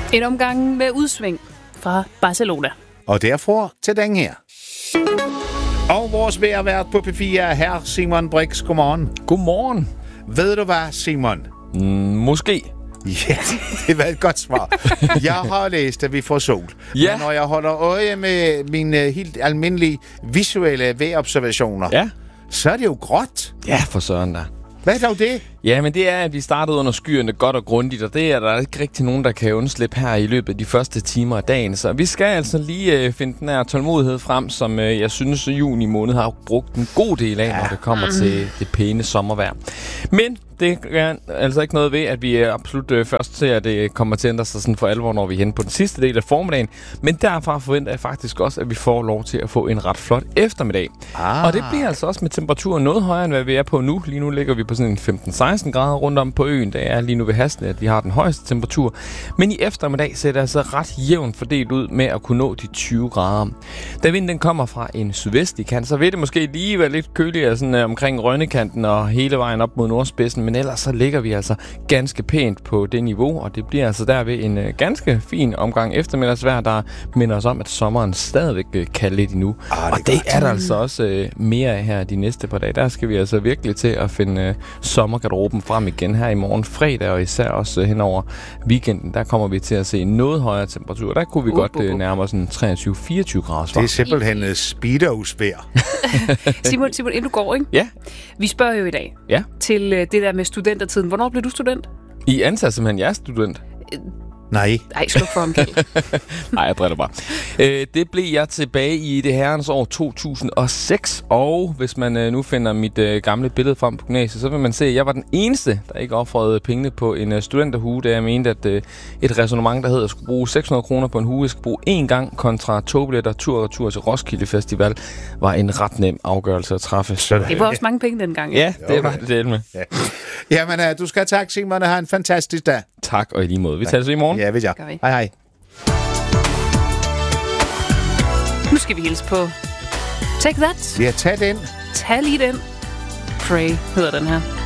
En omgang med udsving fra Barcelona. Og derfor til den her. Og vores vejrvært på P4 er hr. Simon Brix. Godmorgen. Godmorgen. Ved du hvad, Simon? Måske. Ja, det var et godt svar. Jeg har læst, at vi får sol. Ja. Men når jeg holder øje med mine helt almindelige visuelle vejrobservationer, Ja. så er det jo gråt. Ja, for søren da. Hvad er dog det? Ja, men det er, at vi startede under skyerne godt og grundigt, og det er der ikke rigtig nogen, der kan undslippe her i løbet af de første timer af dagen. Så vi skal altså lige finde den her tålmodighed frem, som jeg synes, juni måned har brugt en god del af, når det kommer til det pæne sommervejr. Men det er altså ikke noget ved, at vi absolut først ser, at det kommer til at ændre sig sådan for alvor, når vi er henne på den sidste del af formiddagen. Men derfra forventer jeg faktisk også, at vi får lov til at få en ret flot eftermiddag. Og det bliver altså også med temperaturen noget højere, end hvad vi er på nu. Lige nu ligger vi på sådan en 15-16 grader rundt om på øen. Det er lige nu ved Hasle, at vi har den højeste temperatur. Men i eftermiddag ser det altså ret jævnt fordelt ud med at kunne nå de 20 grader. Da vinden den kommer fra en sydvestlig kant, så vil det måske lige være lidt køligere sådan, omkring Rønnekanten og hele vejen op mod nordspidsen. Men ellers så ligger vi altså ganske pænt på det niveau, og det bliver altså derved en ganske fin omgang eftermiddagsvejr, der minder os om, at sommeren stadigvæk kan lidt endnu. Og det er der altså også mere af her de næste par dage. Der skal vi altså virkelig til at finde sommergarderoben frem igen her i morgen fredag, og især også hen over weekenden. Der kommer vi til at se noget højere temperatur. Der kunne vi godt nærme os en 23-24 grader. Det er simpelthen speedos-vejr. Simon, inden du går, ikke? Ja. Vi spørger jo i dag til det der med studentertiden. Hvornår blev du student? I antager simpelthen, jeg er student. Nej. Ej, sluk for ham, Kjeld. Nej, jeg driller bare. Det blev jeg tilbage i det herrens år 2006, og hvis man nu finder mit gamle billede frem på gymnasiet, så vil man se, at jeg var den eneste, der ikke offrede pengene på en studenterhue, da jeg mente, at et ræsonnement, der hedder, at jeg skulle bruge 600 kroner på en hue, jeg skulle bruge én gang kontra togbilletter tur og tur til Roskilde Festival, var en ret nem afgørelse at træffe. Det var også mange penge dengang. Ja, det var det med. Ja. Jamen, du skal tak, Simon, og have en fantastisk dag. Tak, og i lige måde. Vi tager det i morgen. Ja, ved jeg. Hej, hej. Nu skal vi hilse på Take That. Ja, tag den. Tag lige den. Pray hedder den her.